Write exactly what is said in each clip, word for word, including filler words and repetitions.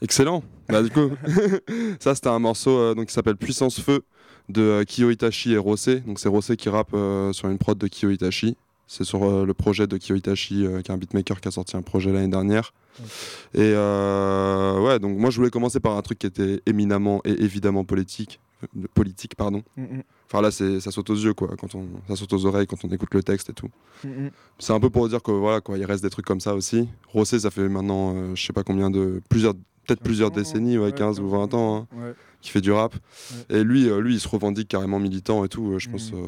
Excellent. Bah, du coup, ça c'était un morceau euh, donc, qui s'appelle Puissance Feu de euh, Kyo Itachi et Rossé. Donc c'est Rossé qui rappe euh, sur une prod de Kyo Itachi. C'est sur euh, le projet de Kyo Itachi, euh, qui est un beatmaker qui a sorti un projet l'année dernière. Okay. Et euh, ouais, donc moi je voulais commencer par un truc qui était éminemment et évidemment politique. Euh, politique, pardon. Mm-hmm. Enfin là, c'est, ça saute aux yeux, quoi, quand on, ça saute aux oreilles quand on écoute le texte et tout. Mm-hmm. C'est un peu pour dire que voilà, quoi, il reste des trucs comme ça aussi. Rossé, ça fait maintenant, euh, je sais pas combien de, plusieurs, peut-être plusieurs décennies, ouais, ouais, quinze ou vingt ans, hein, ouais. qui fait du rap. Ouais. Et lui, euh, lui, il se revendique carrément militant et tout. Euh, je mm-hmm. pense. Euh,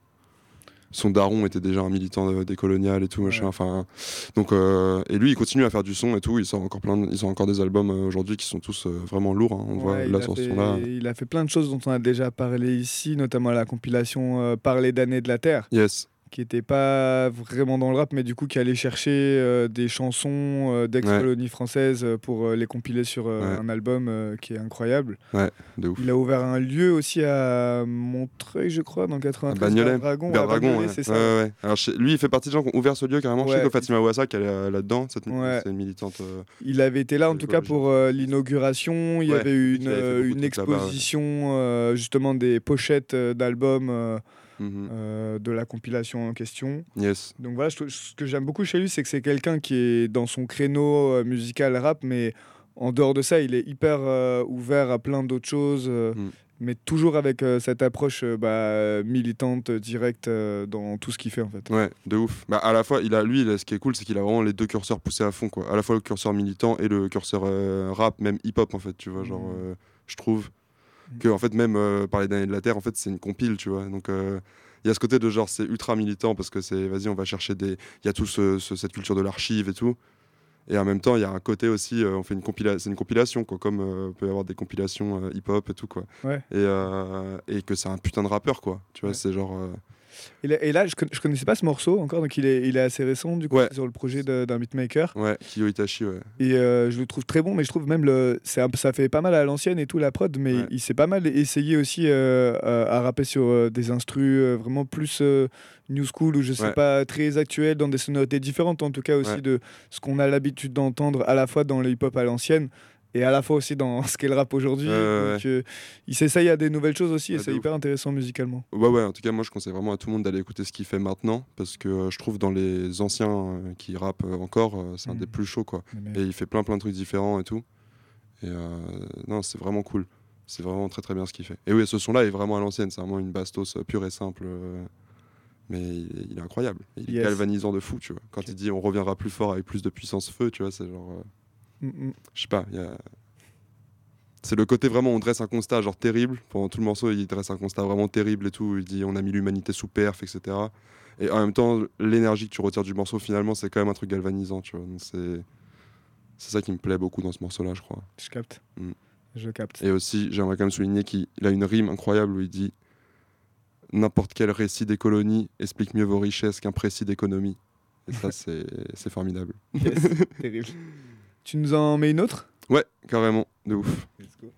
son daron était déjà un militant de, décolonial et tout, ouais. machin. Enfin, donc, euh, et lui, il continue à faire du son et tout. Il sort encore plein, de, il sort encore des albums euh, aujourd'hui qui sont tous euh, vraiment lourds. Hein. On ouais, voit là sur ce son-là. Il a fait plein de choses dont on a déjà parlé ici, notamment la compilation euh, Parler d'années de la Terre. Yes. Qui n'était pas vraiment dans le rap, mais du coup qui allait chercher euh, des chansons euh, d'ex-colonies ouais. françaises pour euh, les compiler sur euh, ouais. un album euh, qui est incroyable. Ouais, de ouf. Il a ouvert un lieu aussi à Montreuil, je crois, dans quatre-vingt-treize. Bagnolet. Dragon, Vers Dragon, ouais. c'est ça. Ouais, ouais. Alors, chez, lui, il fait partie des gens qui ont ouvert ce lieu carrément. Ouais. Je sais que Fatima Ouassa, qui est là, là-dedans, cette, ouais. c'est une militante. Euh, il avait été là, en tout cas, pour euh, l'inauguration. Il y ouais. avait eu une, euh, une exposition, là-bas, ouais. euh, justement, des pochettes euh, d'albums. Euh, Mmh. Euh, de la compilation en question. Yes. Donc voilà, je, ce que j'aime beaucoup chez lui, c'est que c'est quelqu'un qui est dans son créneau euh, musical rap, mais en dehors de ça, il est hyper euh, ouvert à plein d'autres choses, euh, mmh. mais toujours avec euh, cette approche euh, bah, militante, directe euh, dans tout ce qu'il fait en fait. Ouais, de ouf. Bah, à la fois, il a, lui, il a, ce qui est cool, c'est qu'il a vraiment les deux curseurs poussés à fond, quoi. À la fois le curseur militant et le curseur euh, rap, même hip-hop en fait, tu vois, mmh. genre, euh, je trouve. Que en fait même euh, parler d'années de la Terre en fait c'est une compile, tu vois, donc il euh, y a ce côté de genre c'est ultra militant parce que c'est vas-y on va chercher des, il y a tout ce, ce, cette culture de l'archive et tout, et en même temps il y a un côté aussi euh, on fait une compilation, c'est une compilation quoi, comme euh, peut y avoir des compilations euh, hip hop et tout quoi, ouais. et, euh, et que c'est un putain de rappeur quoi, tu vois, ouais. c'est genre euh... Et là, et là je, con- je connaissais pas ce morceau encore, donc il est, il est assez récent du coup, ouais. sur le projet de, d'un beatmaker. Ouais, Kyo Itachi, ouais. Et euh, je le trouve très bon, mais je trouve même le, c'est un, ça fait pas mal à l'ancienne et tout la prod, mais ouais. il s'est pas mal essayé aussi euh, à, à rapper sur euh, des instrus euh, vraiment plus euh, new school ou je sais ouais. pas, très actuels, dans des sonorités différentes en tout cas aussi ouais. de ce qu'on a l'habitude d'entendre à la fois dans le hip-hop à l'ancienne. Et à la fois aussi dans ce qu'est le rap aujourd'hui. Euh, donc, ouais. euh, il s'essaye à des nouvelles choses aussi, ouais, et c'est hyper ouf. Intéressant musicalement. Ouais, ouais, en tout cas, moi je conseille vraiment à tout le monde d'aller écouter ce qu'il fait maintenant, parce que euh, je trouve dans les anciens euh, qui rappent euh, encore, euh, c'est mmh. un des plus chauds, quoi. Et il fait plein plein de trucs différents et tout. Et euh, non, c'est vraiment cool. C'est vraiment très très bien ce qu'il fait. Et oui, ce son-là est vraiment à l'ancienne, c'est vraiment une bastos pure et simple. Euh, mais il, il est incroyable. Il yes. est galvanisant de fou, tu vois. Quand okay. il dit on reviendra plus fort avec plus de puissance feu, tu vois, c'est genre. Euh, Mm-hmm. Je sais pas, y a... c'est le côté vraiment on dresse un constat genre terrible. Pendant tout le morceau, il dresse un constat vraiment terrible et tout. Il dit on a mis l'humanité sous perf, et cetera. Et en même temps, l'énergie que tu retires du morceau, finalement, c'est quand même un truc galvanisant, tu vois. Donc c'est... c'est ça qui me plaît beaucoup dans ce morceau-là, je crois. Je capte. Mm. Je capte. Et aussi, j'aimerais quand même souligner qu'il a une rime incroyable où il dit n'importe quel récit des colonies explique mieux vos richesses qu'un précis d'économie. Et ça, c'est, c'est formidable. Yes, terrible. Tu nous en mets une autre ? Ouais, carrément, de ouf. Let's go.